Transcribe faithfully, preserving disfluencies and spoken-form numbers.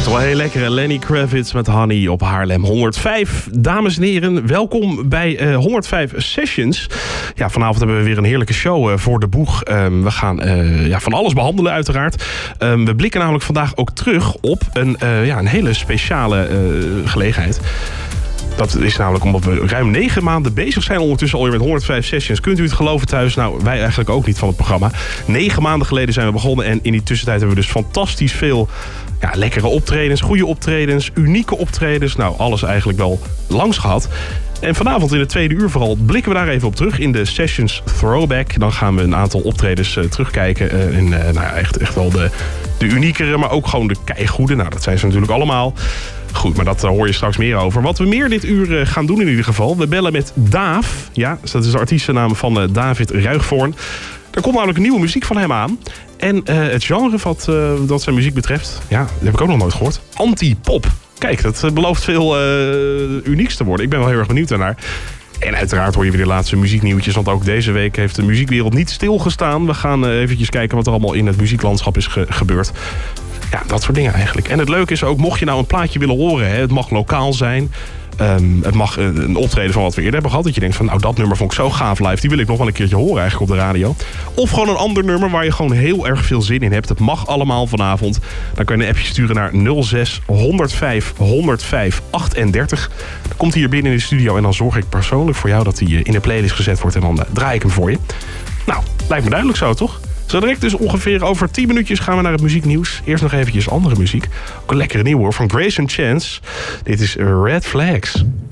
Toch wel heel lekker. Lenny Kravitz met Honey op Haarlem honderdvijf. Dames en heren, welkom bij uh, honderdvijf Sessions. Ja, vanavond hebben we weer een heerlijke show uh, voor de boeg. Um, we gaan uh, ja, van alles behandelen uiteraard. Um, we blikken namelijk vandaag ook terug op een, uh, ja, een hele speciale uh, gelegenheid. Dat is namelijk omdat we ruim negen maanden bezig zijn ondertussen alweer met honderdvijf Sessions. Kunt u het geloven thuis? Nou, wij eigenlijk ook niet van het programma. Negen maanden geleden zijn we begonnen en in die tussentijd hebben we dus fantastisch veel ja, lekkere optredens, goede optredens, unieke optredens. Nou, alles eigenlijk wel langs gehad. En vanavond in het tweede uur vooral blikken we daar even op terug in de Sessions Throwback. Dan gaan we een aantal optredens uh, terugkijken. Uh, en uh, nou ja, echt, echt wel de, de uniekere, maar ook gewoon de keigoede. Nou, dat zijn ze natuurlijk allemaal. Goed, maar dat uh, hoor je straks meer over. Wat we meer dit uur uh, gaan doen in ieder geval. We bellen met Daaf. Ja, dat is de artiestennaam van uh, David Ruigvoorn. Er komt namelijk nieuwe muziek van hem aan. En uh, het genre wat, uh, dat zijn muziek betreft, ja, dat heb ik ook nog nooit gehoord. Anti-pop. Kijk, dat uh, belooft veel uh, unieks te worden. Ik ben wel heel erg benieuwd daarnaar. En uiteraard hoor je weer de laatste muzieknieuwtjes. Want ook deze week heeft de muziekwereld niet stilgestaan. We gaan uh, eventjes kijken wat er allemaal in het muzieklandschap is ge- gebeurd. Ja, dat soort dingen eigenlijk. En het leuke is ook, mocht je nou een plaatje willen horen, hè, het mag lokaal zijn. Um, het mag uh, een optreden van wat we eerder hebben gehad. Dat je denkt van, nou, dat nummer vond ik zo gaaf live. Die wil ik nog wel een keertje horen eigenlijk op de radio. Of gewoon een ander nummer waar je gewoon heel erg veel zin in hebt. Het mag allemaal vanavond. Dan kan je een appje sturen naar nul zes honderdvijf honderdvijf achtendertig. Dan komt hij hier binnen in de studio en dan zorg ik persoonlijk voor jou dat hij in de playlist gezet wordt. En dan uh, draai ik hem voor je. Nou, lijkt me duidelijk zo, toch? Zo direct dus ongeveer over tien minuutjes gaan we naar het muzieknieuws. Eerst nog eventjes andere muziek. Ook een lekkere nieuwe hoor, van Grace and Chance. Dit is Red Flags.